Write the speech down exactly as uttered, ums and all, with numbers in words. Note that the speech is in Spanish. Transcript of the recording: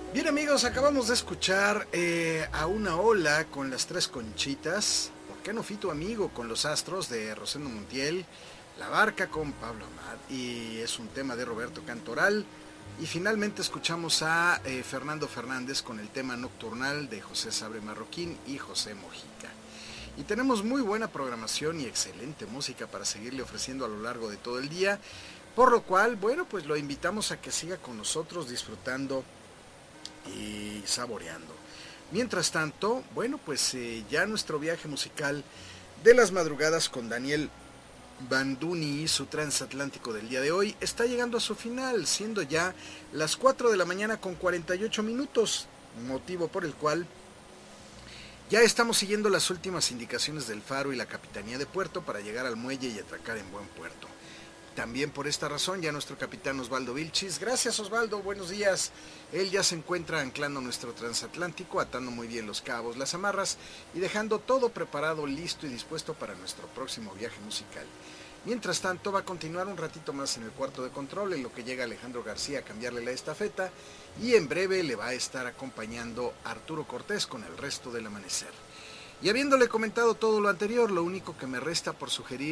Bien amigos, acabamos de escuchar eh, a Una Ola con las Tres Conchitas, ¿Por qué no fui tu amigo? Con los Astros de Rosendo Montiel, La Barca con Pablo Amad y es un tema de Roberto Cantoral. Y finalmente escuchamos a eh, Fernando Fernández con el tema Nocturnal de José Sabre Marroquín y José Mojica. Y tenemos muy buena programación y excelente música para seguirle ofreciendo a lo largo de todo el día, por lo cual, bueno, pues lo invitamos a que siga con nosotros disfrutando y saboreando. Mientras tanto, bueno, pues eh, ya nuestro viaje musical de las madrugadas con Daniel Banduni y su transatlántico del día de hoy está llegando a su final, siendo ya las cuatro de la mañana con cuarenta y ocho minutos, motivo por el cual ya estamos siguiendo las últimas indicaciones del faro y la Capitanía de Puerto para llegar al muelle y atracar en buen puerto. También por esta razón ya nuestro capitán Osvaldo Vilchis, gracias Osvaldo, buenos días. Él ya se encuentra anclando nuestro transatlántico, atando muy bien los cabos, las amarras y dejando todo preparado, listo y dispuesto para nuestro próximo viaje musical. Mientras tanto va a continuar un ratito más en el cuarto de control en lo que llega Alejandro García a cambiarle la estafeta y en breve le va a estar acompañando Arturo Cortés con el resto del amanecer. Y habiéndole comentado todo lo anterior, lo único que me resta por sugerir